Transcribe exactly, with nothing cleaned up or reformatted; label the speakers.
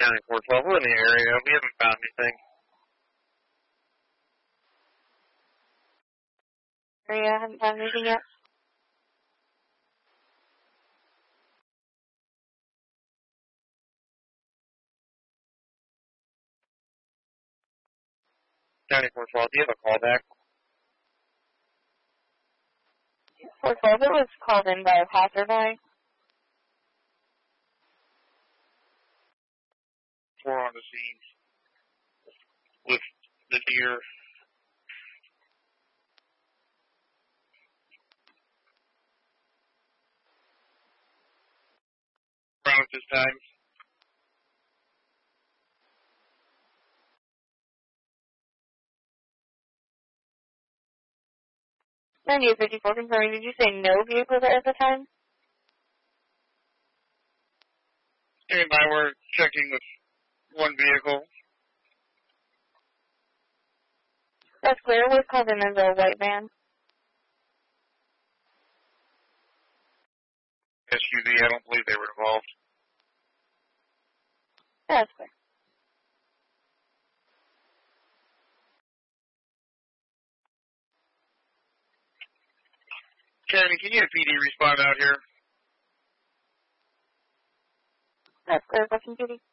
Speaker 1: County four twelve, we're in the area. We haven't found anything.
Speaker 2: Area, haven't found anything yet?
Speaker 1: County four twelve, do you have a callback?
Speaker 2: four twelve, it was called in by a passerby.
Speaker 1: Four on the scene with the deer. Around this time.
Speaker 2: ninety-eight fifty-four confirming. Did you say no vehicle there at the time?
Speaker 1: Standing by, we're checking with one vehicle.
Speaker 2: That's clear. It was called in as a white van.
Speaker 1: S U V, I don't believe they were involved.
Speaker 2: That's clear.
Speaker 1: County, can you have P D respond out here?
Speaker 2: That's clear. Question, Judy.